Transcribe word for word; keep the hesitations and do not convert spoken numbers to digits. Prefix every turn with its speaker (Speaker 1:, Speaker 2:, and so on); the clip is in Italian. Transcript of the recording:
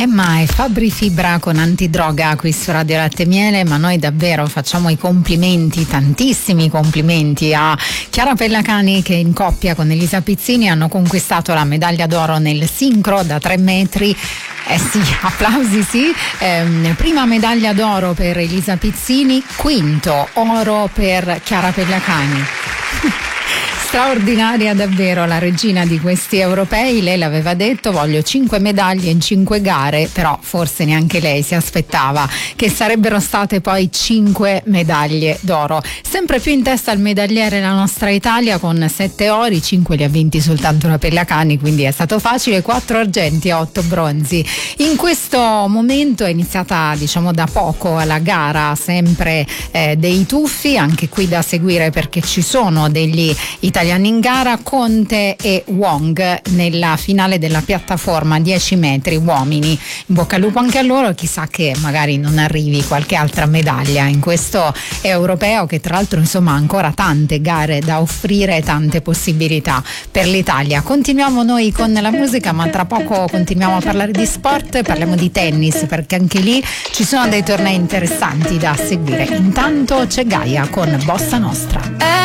Speaker 1: Emma e Fabri Fibra con Antidroga qui su Radio Latte e Miele, ma noi davvero facciamo i complimenti, tantissimi complimenti a Chiara Pellacani che in coppia con Elisa Pizzini hanno conquistato la medaglia d'oro nel sincro da tre metri. Eh sì, applausi sì. Eh, prima medaglia d'oro per Elisa Pizzini, quinto oro per Chiara Pellacani. Straordinaria davvero la regina di questi europei. Lei l'aveva detto: voglio cinque medaglie in cinque gare, però forse neanche lei si aspettava che sarebbero state poi cinque medaglie d'oro. Sempre più in testa al medagliere la nostra Italia con sette ori, cinque li ha vinti soltanto la Pellacani, quindi è stato facile, quattro argenti e otto bronzi. In questo momento è iniziata, diciamo, da poco la gara sempre eh, dei tuffi, anche qui da seguire perché ci sono degli italiani in gara, Conte e Wong nella finale della piattaforma dieci metri uomini. In bocca al lupo anche a loro, chissà che magari non arrivi qualche altra medaglia in questo europeo che tra l'altro insomma ha ancora tante gare da offrire, tante possibilità per l'Italia. Continuiamo noi con la musica, ma tra poco continuiamo a parlare di sport, parliamo di tennis perché anche lì ci sono dei tornei interessanti da seguire. Intanto c'è Gaia con Bossa Nostra.